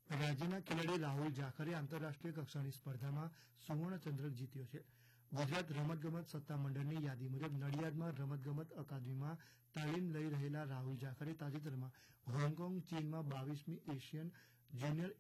રાજ્યના ખેલાડી રાહુલ જાખરે આંતરરાષ્ટ્રીય કક્ષાની સ્પર્ધામાં સુવર્ણચંદ્રક જીત્યો છે. ગુજરાત રમતગમત સત્તામંડળની યાદી મુજબ નડિયાદમાં રમતગમત અકાદમીમાં તાલીમ લઈ રહેલા રાહુલ જાખરે તાજેતરમાં હોંગકોંગ ચીનમાં 22મી એશિયન જુનિયર